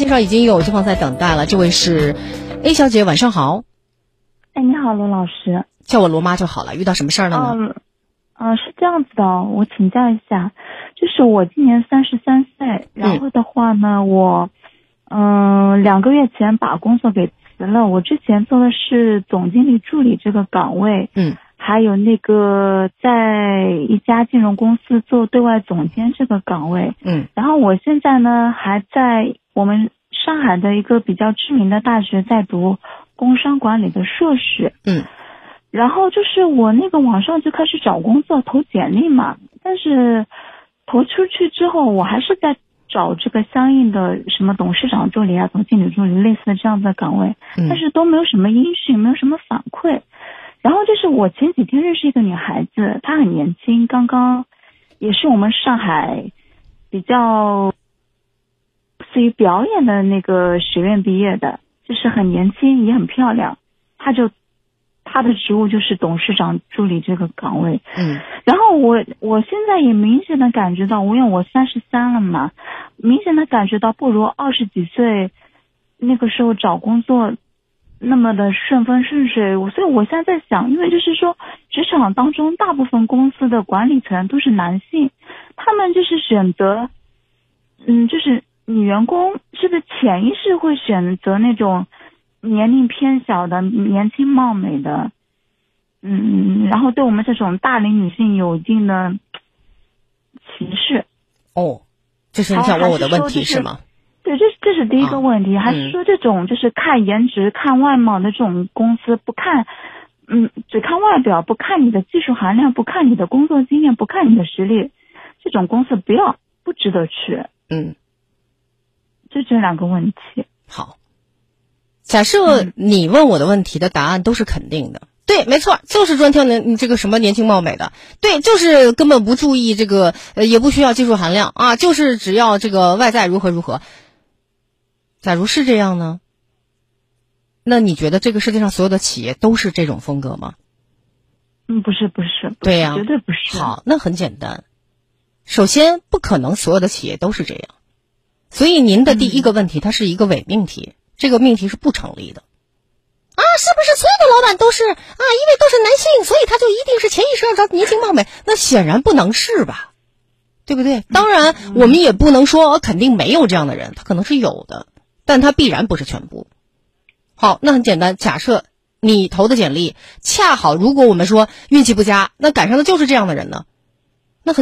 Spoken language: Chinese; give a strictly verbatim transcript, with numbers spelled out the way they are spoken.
线上已经有对方在等待了，这位是 A 小姐，晚上好。 哎，你好，罗老师。 叫我罗妈就好了。遇到什么事儿了呢？ 嗯，呃，是这样子的，我请教一下，就是我今年三十三岁，然后的话呢，嗯、我嗯、呃、两个月前把工作给辞了。我之前做的是总经理助理这个岗位， 嗯， 还有那个在一家金融公司做对外总监这个岗位， 嗯， 然后我现在呢还在我们上海的一个比较知名的大学在读工商管理的硕士， 嗯， 然后就是我那个网上就开始找工作投简历嘛，但是投出去之后我还是在找这个相应的什么董事长助理啊、总经理助理类似的这样的岗位，但是都没有什么音讯，没有什么反馈。然后就是我前几天认识一个女孩子，她很年轻，刚刚也是我们上海比较属于表演的那个学院毕业的，就是很年轻也很漂亮。她就她的职务就是董事长助理这个岗位。 嗯， 然后我我现在也明显的感觉到，因为我三十三了嘛，明显的感觉到不如二十几岁那个时候找工作那么的顺风顺水。所以我现在在想，因为就是说职场当中大部分公司的管理层都是男性，他们就是选择嗯，就是女员工是不是潜意识会选择那种年龄偏小的年轻貌美的，嗯，然后对我们这种大龄女性有一定的歧视。 哦，这是你想问我的问题是吗？ 对，这这是第一个问题，啊、还是说这种就是看颜值、看外貌的这种公司，不看，嗯，只看外表，不看你的技术含量，不看你的工作经验，不看你的实力，这种公司不要，不值得去。 嗯， 就这两个问题。 好，假设你问我的问题的答案都是肯定的。嗯，对，没错，就是专挑年这个什么年轻貌美的，对，就是根本不注意这个，呃，也不需要技术含量啊，就是只要这个外在如何如何。假如是这样呢？那你觉得这个世界上所有的企业都是这种风格吗？ 嗯，不是，不是，不是， 对呀， 绝对不是。 好，那很简单，首先不可能所有的企业都是这样，所以您的第一个问题，嗯、它是一个伪命题，这个命题是不成立的。啊，是不是所有的老板都是啊？因为都是男性，所以他就一定是潜意识要找年轻貌美？那显然不能是吧？对不对？当然，我们也不能说肯定没有这样的人，他可能是有的，但他必然不是全部。好，那很简单，假设你投的简历恰好，如果我们说运气不佳，那赶上的就是这样的人呢？